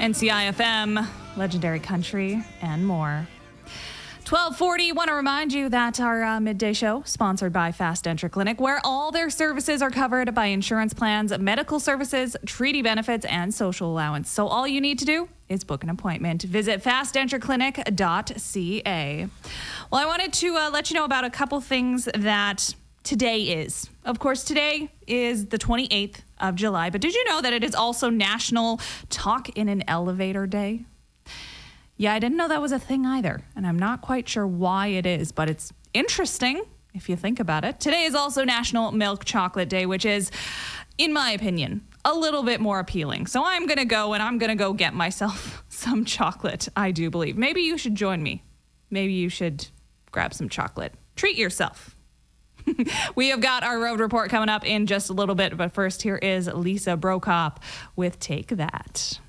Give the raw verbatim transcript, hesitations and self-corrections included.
N C I F M, Legendary Country, and more. twelve forty, want to remind you that our uh, midday show, sponsored by Fast Denture Clinic, where all their services are covered by insurance plans, medical services, treaty benefits, and social allowance. So all you need to do is book an appointment. Visit fast denture clinic dot c a. Well, I wanted to uh, let you know about a couple things that today is. Of course, today is the twenty-eighth of July, but did you know that it is also National Talk in an Elevator Day? Yeah, I didn't know that was a thing either, and I'm not quite sure why it is, but it's interesting if you think about it. Today is also National Milk Chocolate Day, which is, in my opinion, a little bit more appealing. So I'm going to go and I'm going to go get myself some chocolate, I do believe. Maybe you should join me. Maybe you should grab some chocolate. Treat yourself. We have got our road report coming up in just a little bit, but first here is Lisa Brokop with Take That.